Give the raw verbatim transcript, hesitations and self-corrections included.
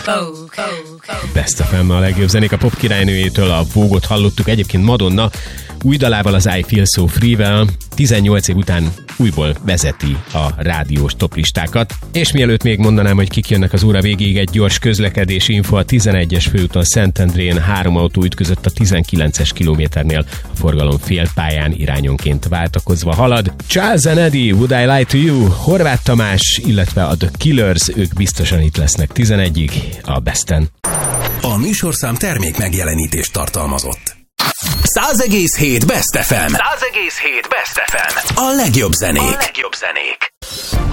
Best ef em a legjobb zenék a pop királynőjétől, a Vogue-ot hallottuk, egyébként Madonna új dalával, az I Feel So Free-vel tizennyolc év után újból vezeti a rádiós toplistákat. És mielőtt még mondanám, hogy kik jönnek az óra végéig, egy gyors közlekedési info: a tizenegyes főúton Szentendrén három autó ütközött a tizenkilences kilométernél, a forgalom félpályán irányonként váltakozva halad. Charles and Eddie, Would I Lie to You, Horváth Tamás, illetve a The Killers, ők biztosan itt lesznek tizenegyig a Besten. A műsorszám termék megjelenítést tartalmazott. száz egész hét Best ef em. száz egész hét Best ef em. A legjobb zenék. A legjobb zenék.